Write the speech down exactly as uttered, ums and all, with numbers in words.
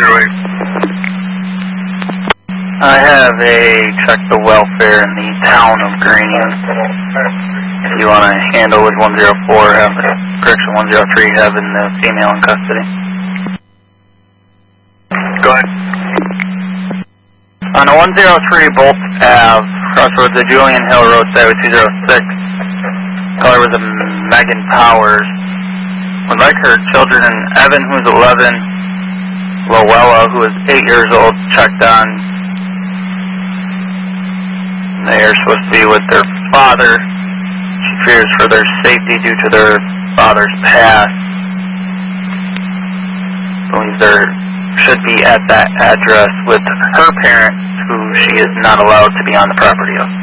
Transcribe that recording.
zero eight. I have a check the welfare in the town of Green. If you want to handle with one zero four, have the correction one zero three having the female in custody. Go ahead. On a one zero three Bolt Ave, crossroads of Julian Hill Road, Highway two oh six, caller was a Megan Powers. Would like her children, Evan, who's eleven, Lowella, who is eight years old, checked on. They are supposed to be with their father. She fears for their safety due to their father's past. Believes there should be at that address with her parents, who she is not allowed to be on the property of.